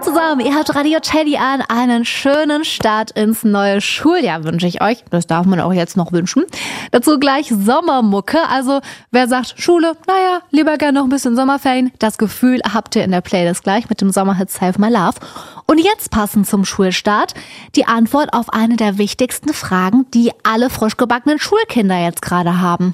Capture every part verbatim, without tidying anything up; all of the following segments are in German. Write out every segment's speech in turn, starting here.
zusammen, ihr habt Radio Teddy an. Einen schönen Start ins neue Schuljahr wünsche ich euch. Das darf man auch jetzt noch wünschen. Dazu gleich Sommermucke. Also wer sagt Schule, naja, lieber gerne noch ein bisschen Sommerferien. Das Gefühl habt ihr in der Playlist gleich mit dem Sommerhit Save My Love. Und jetzt passend zum Schulstart die Antwort auf eine der wichtigsten Fragen, die alle frisch gebackenen Schulkinder jetzt gerade haben.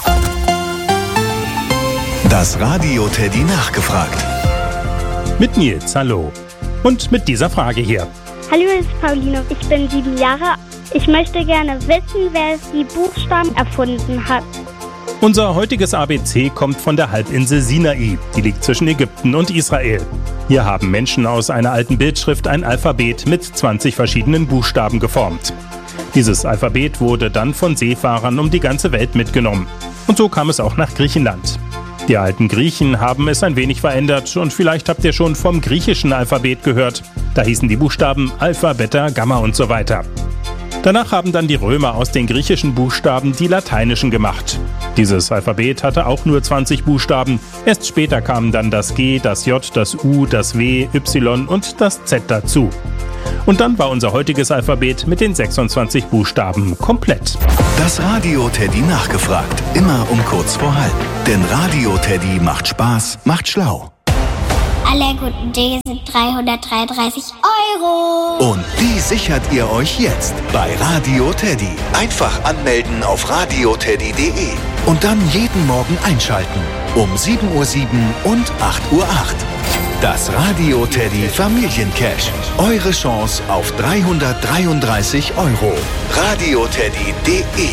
Das Radio Teddy nachgefragt. Mit Nils, hallo. Und mit dieser Frage hier. Hallo, hier ist Pauline. Ich bin sieben Jahre. Ich möchte gerne wissen, wer die Buchstaben erfunden hat. Unser heutiges A B C kommt von der Halbinsel Sinai. Die liegt zwischen Ägypten und Israel. Hier haben Menschen aus einer alten Bildschrift ein Alphabet mit zwanzig verschiedenen Buchstaben geformt. Dieses Alphabet wurde dann von Seefahrern um die ganze Welt mitgenommen. Und so kam es auch nach Griechenland. Die alten Griechen haben es ein wenig verändert und vielleicht habt ihr schon vom griechischen Alphabet gehört. Da hießen die Buchstaben Alpha, Beta, Gamma und so weiter. Danach haben dann die Römer aus den griechischen Buchstaben die lateinischen gemacht. Dieses Alphabet hatte auch nur zwanzig Buchstaben. Erst später kamen dann das G, das J, das U, das W, Y und das Z dazu. Und dann war unser heutiges Alphabet mit den sechsundzwanzig Buchstaben komplett. Das Radio Teddy nachgefragt. Immer um kurz vor halb. Denn Radio Teddy macht Spaß, macht schlau. Alle guten Dinge sind dreihundertdreiunddreißig Euro. Und die sichert ihr euch jetzt bei Radio Teddy. Einfach anmelden auf radio teddy punkt de und dann jeden Morgen einschalten. Um sieben Uhr sieben und acht Uhr acht. Das Radio Teddy Familiencash. Eure Chance auf dreihundertdreiunddreißig Euro. radio teddy punkt de.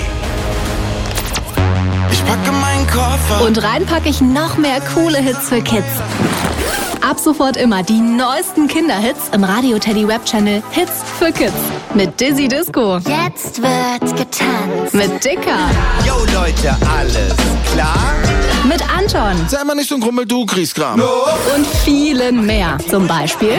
Ich packe meinen Koffer. Und rein packe ich noch mehr coole Hits für Kids. Ab sofort immer die neuesten Kinderhits im Radio Teddy Webchannel Hits für Kids. Mit Dizzy Disco. Jetzt wird getanzt. Mit Dicker. Yo Leute, alles klar? Mit Anton. Sei mal nicht so ein Grummel, du kriegst Kram. Und vielen mehr. Zum Beispiel